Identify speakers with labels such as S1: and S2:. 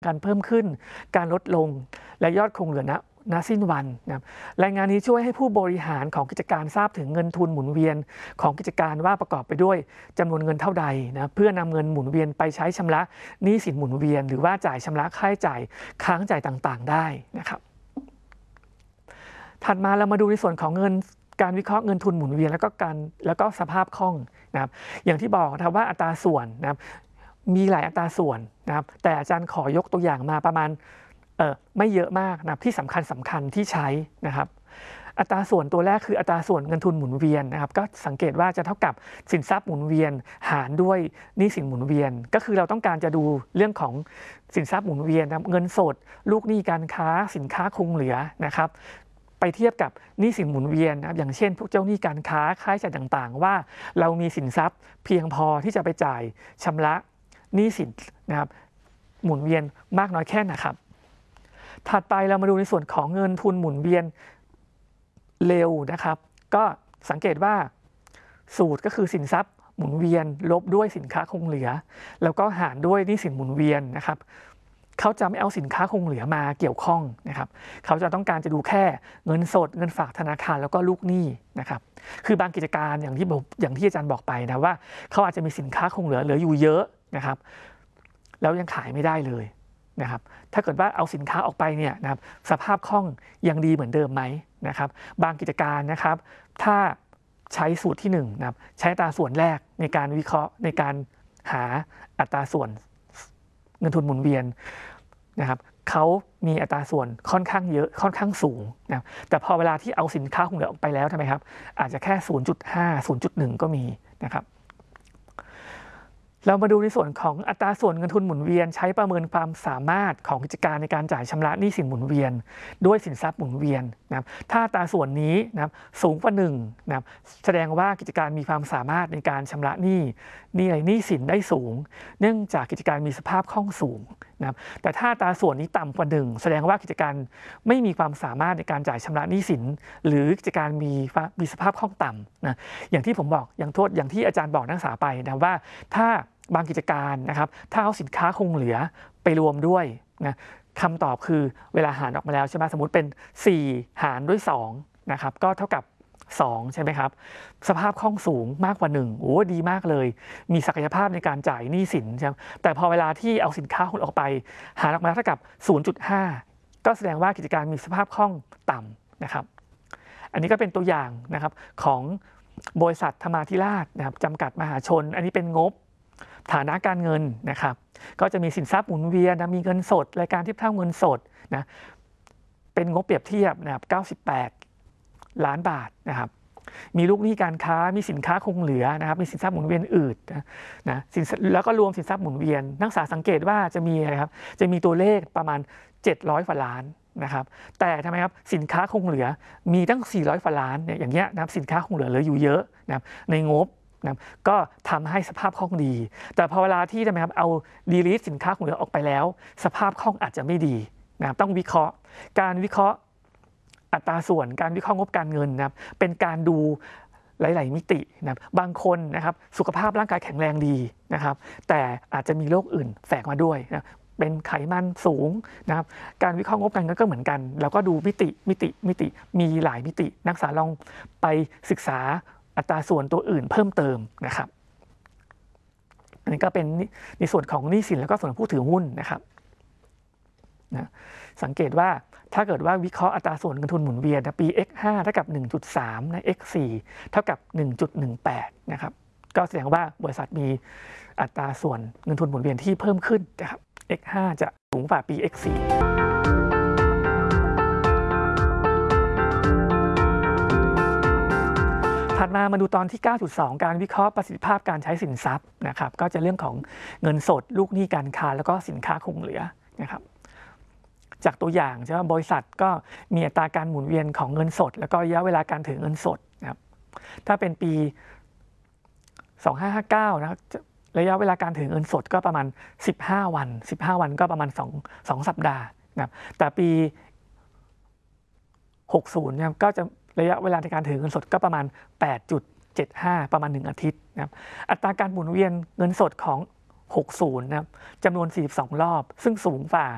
S1: การเพิ่มขึ้นการลดลงและยอดคงเหลือณสิ้นวันนะครับรายงานนี้ช่วยให้ผู้บริหารของกิจการทราบถึงเงินทุนหมุนเวียนของกิจการว่าประกอบไปด้วยจำนวนเงินเท่าใดนะเพื่อนำเงินหมุนเวียนไปใช้ชำระหนี้สินหมุนเวียนหรือว่าจ่ายชำระค่าใช้จ่ายค้างจ่ายต่างๆได้นะครับถัดมาเรามาดูในส่วนของการวิเคราะห์เงินทุนหมุนเวียนแล้วก็สภาพคล่องนะครับอย่างที่บอกนะครับว่าอัตราส่วนนะครับมีหลายอัตราส่วนนะครับแต่อาจารย์ขอยกตัวอย่างมาประมาณไม่เยอะมากนะที่สำคัญที่ใช้นะครับอัตราส่วนตัวแรกคืออัตราส่วนเงินทุนหมุนเวียนนะครับก็สังเกตว่าจะเท่ากับสินทรัพย์หมุนเวียนหารด้วยหนี้สินหมุนเวียนก็คือเราต้องการจะดูเรื่องของสินทรัพย์หมุนเวียนนะครับเงินสดลูกหนี้การค้าสินค้าคงเหลือนะครับไปเทียบกับหนี้สินหมุนเวียนนะครับอย่างเช่นพวกเจ้าหนี้การค้าค่าใช้จ่ายต่างๆว่าเรามีสินทรัพย์เพียงพอที่จะไปจ่ายชำระหนี้สินนะครับหมุนเวียนมากน้อยแค่ไหนครับถัดไปเรามาดูในส่วนของเงินทุนหมุนเวียนเร็วนะครับก็สังเกตว่าสูตรก็คือสินทรัพย์หมุนเวียนลบด้วยสินค้าคงเหลือแล้วก็หารด้วยหนี้สินหมุนเวียนนะครับเขาจะไม่เอาสินค้าคงเหลือมาเกี่ยวข้องนะครับเขาจะต้องการจะดูแค่เงินสดเงินฝากธนาคารแล้วก็ลูกหนี้นะครับคือบางกิจการอย่างที่อาจารย์บอกไปนะว่าเขาอาจจะมีสินค้าคงเหลืออยู่เยอะนะครับแล้วยังขายไม่ได้เลยนะครับถ้าเกิดว่าเอาสินค้าออกไปเนี่ยนะครับสภาพคล่องยังดีเหมือนเดิมไหมนะครับบางกิจการนะครับถ้าใช้สูตรที่1นะครับใช้อัตราส่วนแรกในการวิเคราะห์ในการหาอัตราส่วนเงินทุนหมุนเวียนนะครับเขามีอัตราส่วนค่อนข้างเยอะค่อนข้างสูงนะแต่พอเวลาที่เอาสินค้าคงเหลือออกไปแล้วทำไมครับอาจจะแค่ 0.5 0.1 ก็มีนะครับเรามาดูในส่วนของอัตราส่วนเงินทุนหมุนเวียนใช้ประเมินความสามารถของกิจการในการจ่ายชำระหนี้สินหมุนเวียนด้วยสินทรัพย์หมุนเวียนนะครับถ้าอัตราส่วนนี้นะครับสูงกว่า1นะครับแสดงว่ากิจการมีความสามารถในการชำระหนี้สินได้สูงเนื่องจากกิจการมีสภาพคล่องสูงนะครับแต่ถ้าอัตราส่วนนี้ต่ำกว่า1แสดงว่ากิจการไม่มีความสามารถในการจ่ายชำระหนี้สินหรือกิจการมีสภาพคล่องต่ำนะอย่างที่ผมบอกอย่างที่อาจารย์บอกนักศึกษาไปนะว่าถ้าบางกิจการนะครับถ้าเอาสินค้าคงเหลือไปรวมด้วยนะคำตอบคือเวลาหารออกมาแล้วใช่ไหมสมมติเป็น4หารด้วย2นะครับก็เท่ากับ2ใช่ไหมครับสภาพคล่องสูงมากกว่า1โอ้ดีมากเลยมีศักยภาพในการจ่ายหนี้สินใช่ไหมแต่พอเวลาที่เอาสินค้าคงออกไปหารออกมาเท่ากับ 0.5 ก็แสดงว่ากิจการมีสภาพคล่องต่ำนะครับอันนี้ก็เป็นตัวอย่างนะครับของบริษัทธรรมาธิราชนะครับจำกัดมหาชนอันนี้เป็นงบฐานะการเงินนะครับก็จะมีสินทรัพย์หมุนเวียนนะมีเงินสดรายการเทียบเท่าเงินสดนะเป็นงบเปรียบเทียบนะครับ98 ล้านบาทนะครับมีลูกหนี้การค้ามีสินค้าคงเหลือนะครับมีสินทรัพย์หมุนเวียนอื่นนะแล้วก็รวมสินทรัพย์หมุนเวียนนักศึกษาสังเกตว่าจะมีอะไรครับจะมีตัวเลขประมาณ700 กว่าล้านนะครับแต่ทำไมครับสินค้าคงเหลือมีตั้ง400 กว่าล้านเนี่ยอย่างเงี้ยนะครับสินค้าคงเหลืออยู่เยอะนะครับในงบนะก็ทำให้สภาพคล่องดีแต่พอเวลาที่ทำไมครับเอาดีลีทสินค้าคงเหลือออกไปแล้วสภาพคล่องอาจจะไม่ดีนะครับต้องวิเคราะห์การวิเคราะห์อัตราส่วนการวิเคราะห์งบการเงินนะครับเป็นการดูหลายๆมิตินะครับบางคนนะครับสุขภาพร่างกายแข็งแรงดีนะครับแต่อาจจะมีโรคอื่นแฝงมาด้วยนะเป็นไขมันสูงนะครับการวิเคราะห์งบการเงินก็เหมือนกันแล้วก็ดูมิติมีหลายมิตินักศึกษาลองไปศึกษาอัตราส่วนตัวอื่นเพิ่มเติมนะครับอันนี้ก็เป็นในส่วนของหนี้สินแล้วก็ส่วนผู้ถือหุ้นนะครับนะสังเกตว่าถ้าเกิดว่าวิเคราะห์อัตราส่วนเงินทุนหมุนเวียนปี x5 เท่ากับ 1.3 นะ x4 เท่ากับ 1.18 นะครับก็แสดงว่าบริษัทมีอัตราส่วนเงินทุนหมุนเวียนที่เพิ่มขึ้นนะครับ x5 จะสูงกว่าปี x4ถัดมาดูตอนที่ 9.2 การวิเคราะห์ประสิทธิภาพการใช้สินทรัพย์นะครับก็จะเรื่องของเงินสดลูกหนี้การค้าแล้วก็สินค้าคงเหลือนะครับจากตัวอย่างใช่ไหมบริษัทก็มีอัตราการหมุนเวียนของเงินสดแล้วก็ระยะเวลาการถือเงินสดนะครับถ้าเป็นปี 2559 นะครับระยะเวลาการถือเงินสดก็ประมาณ15 วันก็ประมาณ2 สัปดาห์นะครับแต่ปี 60 นะครับก็จะระยะเวลาในการถือเงินสดก็ประมาณ 8.75 ประมาณ1 อาทิตย์นะครับอัตราการหมุนเวียนเงินสดของ60นะครับจำนวน42 รอบซึ่งสูงกว่า